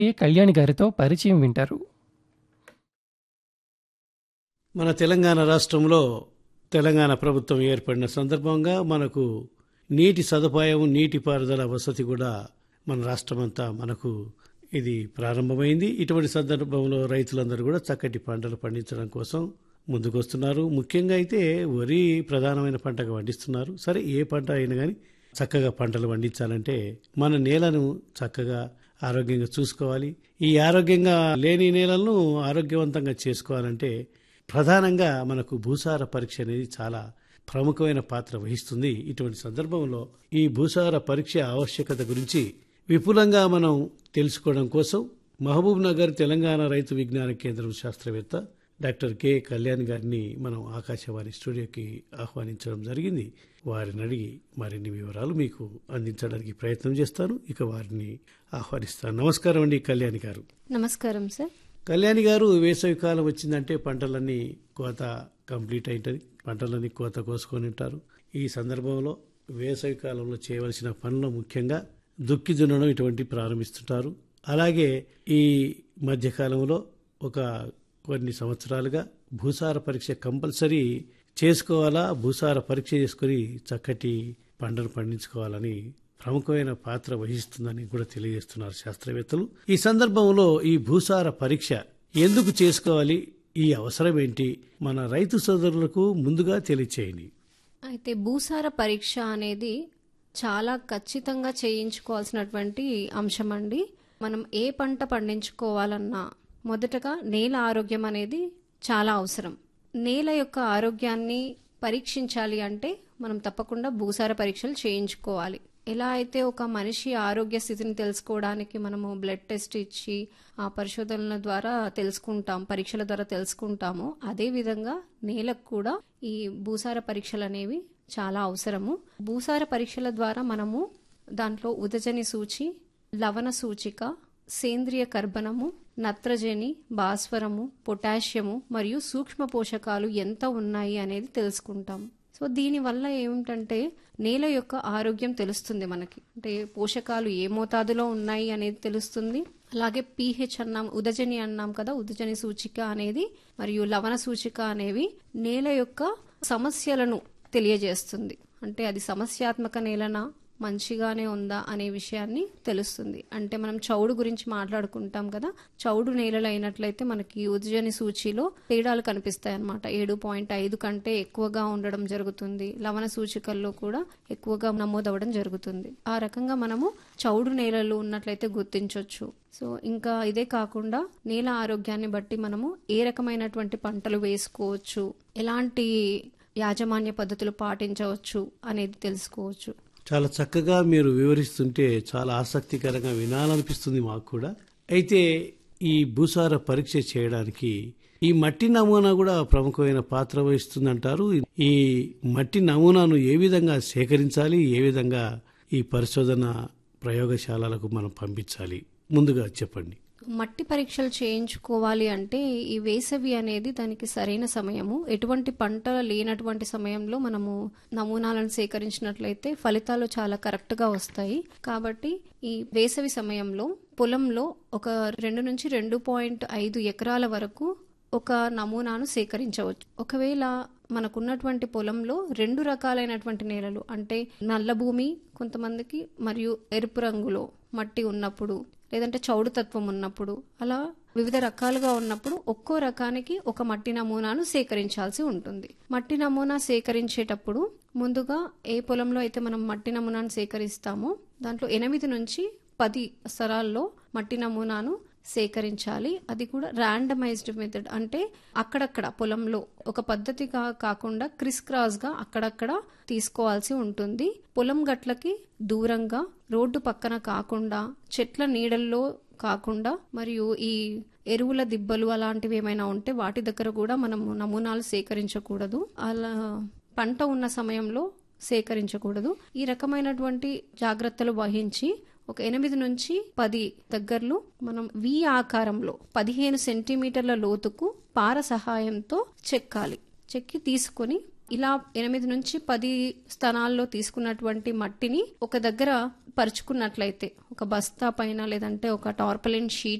కళ్యాణి గారితో పరిచయం వింటారు. మన తెలంగాణ రాష్ట్రంలో తెలంగాణ ప్రభుత్వం ఏర్పడిన సందర్భంగా మనకు నీటి సదుపాయం, నీటిపారుదల వసతి కూడా మన రాష్ట్రమంతా మనకు ఇది ప్రారంభమైంది. ఇటువంటి సందర్భంలో రైతులందరూ కూడా చక్కటి పంటలు పండించడం కోసం ముందుకొస్తున్నారు. ముఖ్యంగా అయితే వరి ప్రధానమైన పంటగా పండిస్తున్నారు. సరే, ఏ పంట అయినా కానీ చక్కగా పంటలు పండించాలంటే మన నేలను చక్కగా ఆరోగ్యంగా చూసుకోవాలి. ఈ ఆరోగ్యంగా లేని నేలను ఆరోగ్యవంతంగా చేసుకోవాలంటే ప్రధానంగా మనకు భూసార పరీక్ష అనేది చాలా ప్రముఖమైన పాత్ర వహిస్తుంది. ఇటువంటి సందర్భంలో ఈ భూసార పరీక్ష ఆవశ్యకత గురించి విపులంగా మనం తెలుసుకోవడం కోసం మహబూబ్ నగర్ తెలంగాణ రైతు విజ్ఞాన కేంద్రం శాస్త్రవేత్త డాక్టర్ కె కళ్యాణ్ గారిని మనం ఆకాశవాణి స్టూడియోకి ఆహ్వానించడం జరిగింది. వారిని అడిగి మరిన్ని వివరాలు మీకు అందించడానికి ప్రయత్నం చేస్తాను. ఇక వారిని ఆహ్వానిస్తాను. నమస్కారం అండి కళ్యాణి గారు. నమస్కారం సార్. కళ్యాణి గారు, వేసవి కాలం వచ్చిందంటే పంటలన్నీ కోత కంప్లీట్ అయింటుంది. పంటలన్నీ కోత కోసుకొని ఉంటారు. ఈ సందర్భంలో వేసవి కాలంలో చేయవలసిన పనులు ముఖ్యంగా దుక్కి దున్నడం ఇటువంటి ప్రారంభిస్తుంటారు. అలాగే ఈ మధ్యకాలంలో ఒక కొన్ని సంవత్సరాలుగా భూసార పరీక్ష కంపల్సరీ చేసుకోవాలా, భూసార పరీక్ష చేసుకుని చక్కటి పంటను పండించుకోవాలని ప్రముఖమైన పాత్ర వహిస్తుందని కూడా తెలియజేస్తున్నారు శాస్త్రవేత్తలు. ఈ సందర్భంలో ఈ భూసార పరీక్ష ఎందుకు చేసుకోవాలి, ఈ అవసరం ఏంటి, మన రైతు సోదరులకు ముందుగా తెలియచేయండి. అయితే భూసార పరీక్ష అనేది చాలా ఖచ్చితంగా చేయించుకోవాల్సినటువంటి అంశం అండి. మనం ఏ పంట పండించుకోవాలన్నా మొదటగా నేల ఆరోగ్యం అనేది చాలా అవసరం. నేల యొక్క ఆరోగ్యాన్ని పరీక్షించాలి అంటే మనం తప్పకుండా భూసార పరీక్షలు చేయించుకోవాలి. ఎలా అయితే ఒక మనిషి ఆరోగ్య స్థితిని తెలుసుకోవడానికి మనము బ్లడ్ టెస్ట్ ఇచ్చి ఆ పరిశోధనల ద్వారా తెలుసుకుంటాం, పరీక్షల ద్వారా తెలుసుకుంటామో, అదేవిధంగా నేలకు కూడా ఈ భూసార పరీక్షలు అనేవి చాలా అవసరము. భూసార పరీక్షల ద్వారా మనము దాంట్లో ఉదజని సూచి, లవణ సూచిక, సేంద్రియ కర్బనము, నత్రజని, భాస్వరము, పొటాషియము మరియు సూక్ష్మ పోషకాలు ఎంత ఉన్నాయి అనేది తెలుసుకుంటాం. సో దీనివల్ల ఏమిటంటే నేల యొక్క ఆరోగ్యం తెలుస్తుంది మనకి. అంటే పోషకాలు ఏ మోతాదులో ఉన్నాయి అనేది తెలుస్తుంది. అలాగే pH అన్నాం, ఉదజని అన్నాం కదా, ఉదజని సూచిక అనేది మరియు లవణ సూచిక అనేవి నేల యొక్క సమస్యలను తెలియజేస్తుంది. అంటే అది సమస్యాత్మక నేలనా, మంచిగానే ఉందా అనే విషయాన్ని తెలుస్తుంది. అంటే మనం చౌడు గురించి మాట్లాడుకుంటాం కదా, చౌడు నేలలు అయినట్లయితే మనకి ఉదజని సూచిలో తేడాలు కనిపిస్తాయి అన్నమాట. 7.5 కంటే ఎక్కువగా ఉండడం జరుగుతుంది. లవణ సూచికల్లో కూడా ఎక్కువగా నమోదవడం జరుగుతుంది. ఆ రకంగా మనము చౌడు నేలలు ఉన్నట్లయితే గుర్తించవచ్చు. సో ఇంకా ఇదే కాకుండా నేల ఆరోగ్యాన్ని బట్టి మనము ఏ రకమైనటువంటి పంటలు వేసుకోవచ్చు, ఎలాంటి యాజమాన్య పద్ధతులు పాటించవచ్చు అనేది తెలుసుకోవచ్చు. చాలా చక్కగా మీరు వివరిస్తుంటే చాలా ఆసక్తికరంగా వినాలనిపిస్తుంది మాకు కూడా. అయితే ఈ భూసార పరీక్ష చేయడానికి ఈ మట్టి నమూనా కూడా ప్రముఖమైన పాత్ర వహిస్తుందంటారు. ఈ మట్టి నమూనాను ఏ విధంగా సేకరించాలి, ఏ విధంగా ఈ పరిశోధన ప్రయోగశాలలకు మనం పంపించాలి, ముందుగా చెప్పండి. మట్టి పరీక్షలు చేయించుకోవాలి అంటే ఈ వేసవి అనేది దానికి సరైన సమయము. ఎటువంటి పంట లేనటువంటి సమయంలో మనము నమూనాలను సేకరించినట్లయితే ఫలితాలు చాలా కరెక్ట్ గా వస్తాయి. కాబట్టి ఈ వేసవి సమయంలో పొలంలో ఒక 2 నుంచి 2.5 ఎకరాల వరకు ఒక నమూనాను సేకరించవచ్చు. ఒకవేళ మనకున్నటువంటి పొలంలో 2 రకాలైనటువంటి నేలలు, అంటే నల్ల భూమి కొంతమందికి మరియు ఎరుపు రంగులో మట్టి ఉన్నప్పుడు, లేదంటే చౌడు తత్వం ఉన్నప్పుడు, అలా వివిధ రకాలుగా ఉన్నప్పుడు ఒక్కో రకానికి ఒక మట్టి నమూనాను సేకరించాల్సి ఉంటుంది. మట్టి నమూనా సేకరించేటప్పుడు ముందుగా ఏ పొలంలో అయితే మనం మట్టి నమూనాను సేకరిస్తామో దాంట్లో 8 నుంచి 10 స్థలాల్లో మట్టి నమూనాను సేకరించాలి. అది కూడా ర్యాండమైజ్డ్ మెథడ్, అంటే అక్కడక్కడ పొలంలో ఒక పద్ధతిగా కాకుండా క్రిస్ క్రాస్ గా అక్కడక్కడ తీసుకోవాల్సి ఉంటుంది. పొలం గట్లకి దూరంగా, రోడ్డు పక్కన కాకుండా, చెట్ల నీడల్లో కాకుండా, మరియు ఈ ఎరువుల దిబ్బలు అలాంటివి ఏమైనా ఉంటే వాటి దగ్గర కూడా మనము నమూనాలు సేకరించకూడదు. అలా పంట ఉన్న సమయంలో సేకరించకూడదు. ఈ రకమైనటువంటి జాగ్రత్తలు వహించి ఒక 8 నుంచి 10 దగ్గరలో మనం వి ఆకారంలో 15 సెంటీమీటర్ల లోతుకు పార సహాయంతో చెక్కాలి. చెక్కి తీసుకొని ఇలా 8 నుంచి 10 స్థానాల్లో తీసుకున్నటువంటి మట్టిని ఒక దగ్గర పరుచుకున్నట్లయితే ఒక బస్తా పైన లేదంటే ఒక టార్పలిన్ షీట్